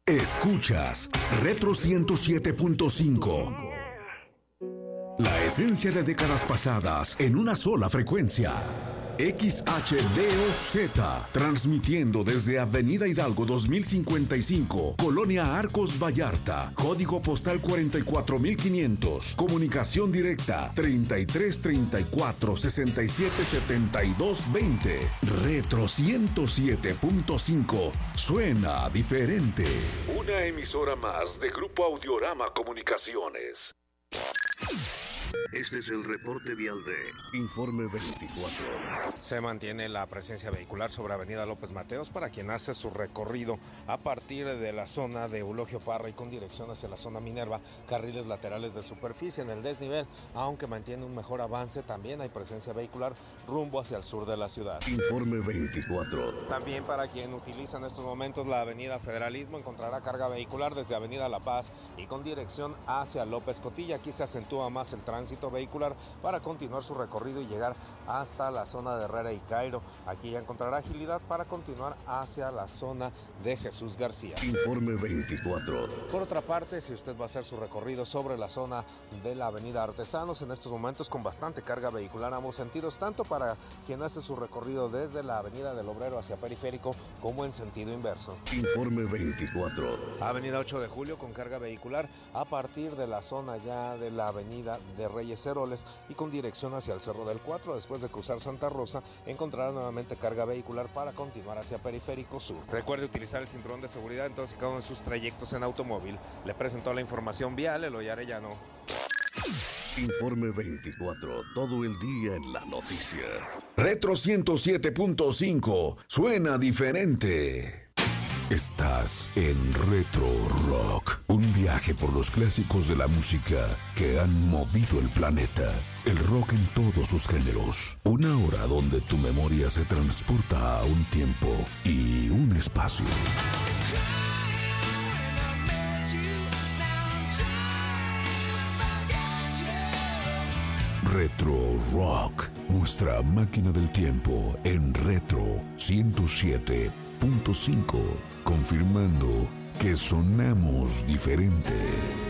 Escuchas Retro 107.5. La esencia de décadas pasadas en una sola frecuencia. XHDOZ, transmitiendo desde Avenida Hidalgo 2055, Colonia Arcos Vallarta, código postal 44500, comunicación directa 3334 67 72 20. Retro 107.5, suena diferente. Una emisora más de Grupo Audiorama Comunicaciones. Este es el reporte vial de Informe 24. Se mantiene la presencia vehicular sobre Avenida López Mateos para quien hace su recorrido a partir de la zona de Eulogio Parra y con dirección hacia la zona Minerva, carriles laterales de superficie en el desnivel, aunque mantiene un mejor avance, también hay presencia vehicular rumbo hacia el sur de la ciudad. Informe 24. También para quien utiliza en estos momentos la Avenida Federalismo, encontrará carga vehicular desde Avenida La Paz y con dirección hacia López Cotilla. Aquí se acentúa más el tránsito vehicular para continuar su recorrido y llegar hasta la zona de Herrera y Cairo. Aquí ya encontrará agilidad para continuar hacia la zona de Jesús García. Informe 24. Por otra parte, si usted va a hacer su recorrido sobre la zona de la Avenida Artesanos, en estos momentos con bastante carga vehicular a ambos sentidos, tanto para quien hace su recorrido desde la Avenida del Obrero hacia Periférico como en sentido inverso. Informe 24. Avenida 8 de Julio con carga vehicular a partir de la zona ya de la Avenida de Reyes Heroles y con dirección hacia el Cerro del 4. Después de cruzar Santa Rosa, encontrará nuevamente carga vehicular para continuar hacia Periférico Sur. Recuerde utilizar el cinturón de seguridad en todos y cada uno de sus trayectos en automóvil. Le presentó la información vial Eloy Arellano. Informe 24. Todo el día en la noticia. Retro 107.5, suena diferente. Estás en Retro Rock, un viaje por los clásicos de la música que han movido el planeta. El rock en todos sus géneros. Una hora donde tu memoria se transporta a un tiempo y un espacio. Retro Rock, nuestra máquina del tiempo en Retro 107.5, confirmando que sonamos diferente.